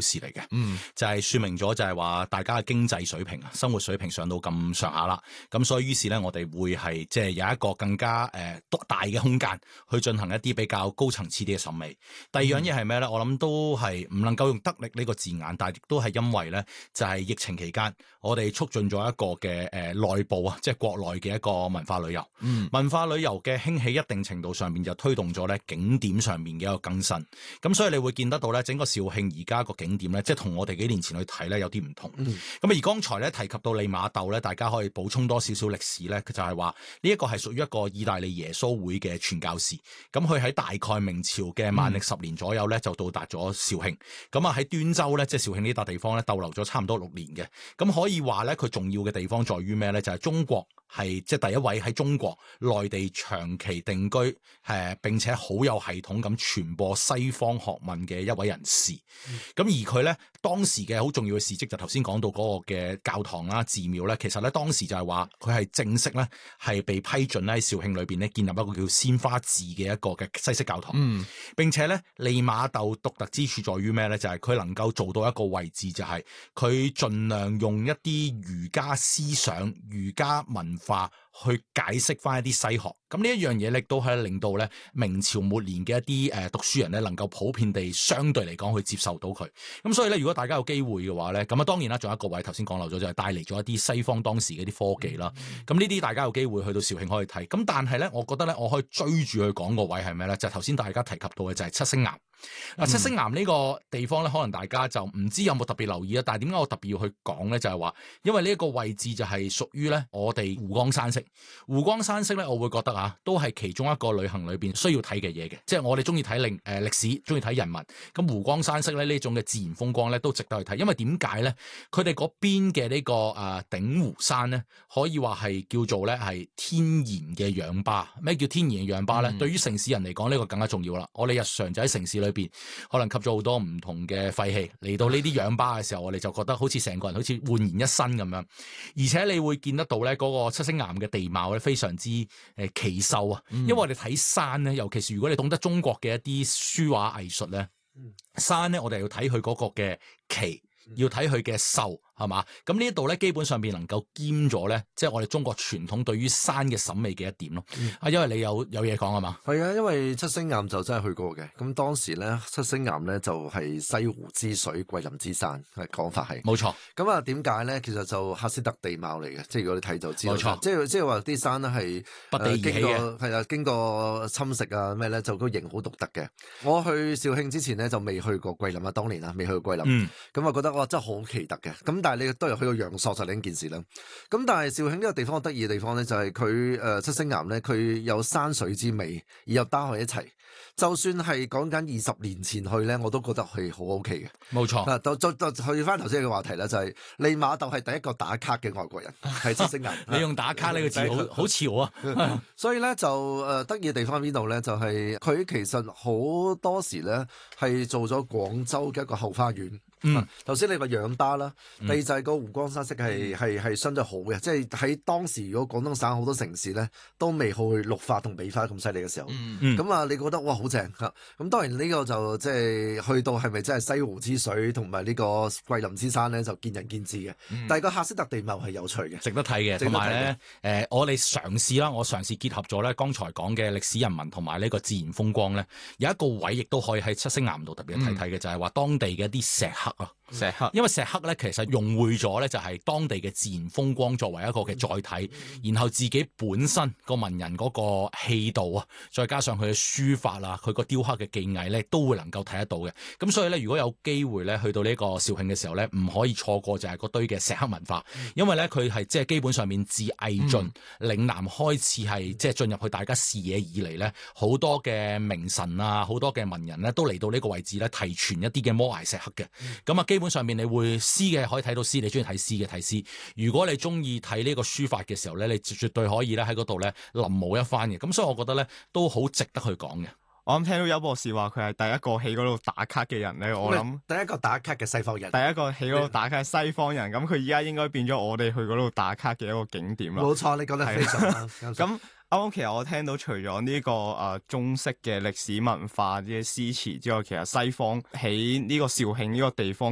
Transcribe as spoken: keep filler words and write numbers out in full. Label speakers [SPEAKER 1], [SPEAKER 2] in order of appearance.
[SPEAKER 1] 事嚟嘅。
[SPEAKER 2] 嗯，
[SPEAKER 1] 就係說明咗就係話大家嘅經濟水平啊，生活水平上到咁上下啦，咁所以於是咧，我哋會係即係有一個更加誒、呃、大嘅空間去進行一啲比較高層次啲嘅審美。第二樣嘢係咩咧？我諗都係唔能夠用得力呢個字眼，但係亦都係因為咧，就係、是、疫情期間，我哋促進咗一個嘅誒內部啊，即係國內嘅一個文化旅遊。
[SPEAKER 2] 嗯，
[SPEAKER 1] 文化旅遊嘅興起，一定程度上面就推動咗咧景點上面嘅一個更新。咁所以你會見得到咧，整個肇慶而家個景點咧，即係同我哋幾年前去睇咧有啲唔同。咁、嗯、而剛才咧提及到利瑪竇咧，大家可以補充多少少歷史咧，佢就係話呢一個係屬於一個意大利耶穌會嘅傳教士。咁佢喺大概明朝嘅萬曆十年左右咧，就到達咗肇慶。咁啊喺端州咧，即係肇慶呢笪地方咧，逗留咗差唔多六年嘅。咁可以話咧，佢重要嘅地方在於咩咧？就係、是、中國。係即係第一位喺中國內地長期定居，誒、呃、並且好有系統咁傳播西方學問嘅一位人士。咁、嗯、而佢咧當時嘅好重要嘅事蹟就頭先講到嗰個嘅教堂啦、寺廟咧，其實咧當時就係話佢係正式咧係被批准咧喺肇慶裏邊咧建立一個叫鮮花寺嘅一個嘅西式教堂。嗯，並且咧利瑪竇獨特之處在於咩咧？就係、是、佢能夠做到一個位置，就係佢盡量用一啲儒家思想、儒家文化去解釋翻一啲西學，咁呢一樣嘢咧都係令到咧明朝末年嘅一啲誒讀書人咧能夠普遍地相對嚟講去接受到佢。咁所以咧，如果大家有機會嘅話咧，咁啊當然啦，仲有一個位頭先講漏咗，就係帶嚟咗一啲西方當時嘅啲科技啦。咁呢啲大家有機會去到肇慶可以睇。咁但係咧，我覺得咧，我可以追住去講個位係咩咧？就係頭先大家提及到嘅就係七星岩。嗱、嗯，七星岩呢個地方咧，可能大家就唔知有冇特別留意啊。但係點解我特別要去講咧？就係話，因為呢一個位置就係屬於咧我哋湖光山色。湖光山色咧，我會覺得啊，都係其中一個旅行裏邊需要睇嘅嘢嘅。即係我哋中意睇歷誒歷史，中意睇人文。咁湖光山色咧呢種嘅自然風光咧，都值得去睇。因為點解咧？佢哋嗰邊嘅呢個誒鼎湖山咧，可以話係叫做咧係天然嘅氧吧。咩叫天然嘅氧吧咧？嗯、對於城市人嚟講，呢、這個更加重要啦。我哋日常就喺城市裏邊，可能吸咗好多唔同嘅廢氣嚟到呢啲氧吧嘅時候，我哋就覺得好似成個人好似煥然一新咁樣。而且你會見得到咧，嗰個七星岩嘅地貌咧非常之誒奇秀啊！因為我哋睇山咧，尤其是如果你懂得中國嘅一啲書畫藝術咧，山咧我哋要睇佢嗰個嘅奇，要睇佢嘅秀。係嘛？咁呢一度咧，基本上面能夠兼咗咧，即係我哋中國傳統對於山嘅審美嘅一點咯。啊、嗯，因為你有有嘢講啊嘛？
[SPEAKER 3] 係啊，因為七星岩就真係去過嘅。咁當時咧，七星岩咧就係西湖之水、桂林之山，係講法係
[SPEAKER 1] 冇錯。
[SPEAKER 3] 咁啊，點解咧？其實就喀斯特地貌嚟嘅，即係如果你睇就知道。冇錯，即係即係話啲山咧係
[SPEAKER 1] 不地而起嘅，
[SPEAKER 3] 係啊，經過侵蝕啊咩咧，就個形好獨特嘅。我去肇慶之前咧就未去過桂林啊，當年啊未去過桂林。嗯。咁啊覺得哇真係好奇特嘅。咁但係你都係去到陽朔就另一件事啦。咁但係肇慶呢個地方得意嘅地方咧，就係佢誒七星岩咧，佢有山水之美，而又搭喺一齊。就算係講緊二十年前去咧，我都覺得係好 OK 嘅。
[SPEAKER 1] 冇錯。
[SPEAKER 3] 嗱，就就就去翻頭先嘅話題啦，就係、是、利瑪竇係第一個打卡嘅外國人，係七星岩。
[SPEAKER 1] 你用打卡呢個字好好潮啊！
[SPEAKER 3] 所以咧就誒得意嘅地方喺邊度咧？就係、是、佢其實好多時咧係做咗廣州嘅一個後花園。嗯，頭先你話氧吧啦，第二就係個湖光山色係係係相對好嘅，即係喺當時如果廣東省好多城市咧都未去綠化同美化咁犀利嘅時候，咁、嗯、啊你覺得哇好正嚇，咁當然呢個就即係去到係咪真係西湖之水同埋呢個桂林之山咧就見仁見智嘅，嗯、但係個喀斯特地貌係有趣嘅，
[SPEAKER 1] 值得睇嘅，同埋咧誒我哋嘗試啦，我嘗試結合咗咧剛才講嘅歷史人文同埋呢個自然風光咧，有一個位亦都可以喺七星岩度特別睇睇嘅，嗯、就係話當地嘅一啲石刻啊。石刻，因為石刻咧，其實融匯咗咧，就係當地嘅自然風光作為一個嘅載體，然後自己本身個文人嗰個氣度啊，再加上佢嘅書法啊，佢個雕刻嘅技藝咧，都會能夠睇得到嘅。咁所以咧，如果有機會咧，去到呢個肇慶嘅時候咧，唔可以錯過就係嗰堆嘅石刻文化，因為咧佢係即係基本上面自魏晉嶺南開始係即係進入去大家視野以嚟咧，好多嘅名臣啊，好多嘅文人咧，都嚟到呢個位置咧，提傳一啲嘅摩崖石刻嘅。咁啊，基本上面你會詩嘅可以睇到詩，你中意睇詩嘅睇詩。如果你中意睇呢個書法嘅時候咧，你絕對可以咧喺嗰度咧臨摹一番嘅。咁所以我覺得咧都好值得去講嘅。
[SPEAKER 2] 我諗聽到邱博士話佢係第一個喺嗰度打卡嘅人咧，我諗
[SPEAKER 3] 第一個打卡嘅西方人，
[SPEAKER 2] 第一個喺嗰度打卡嘅西方人，咁佢依家應該變咗我哋去嗰度打卡嘅一個景點啦。
[SPEAKER 3] 冇錯，你講得非常啱。
[SPEAKER 2] 咁啱啱其實我聽到除咗呢、這個誒、呃、中式嘅歷史文化啲詩詞之外，其實西方喺呢個肇慶呢個地方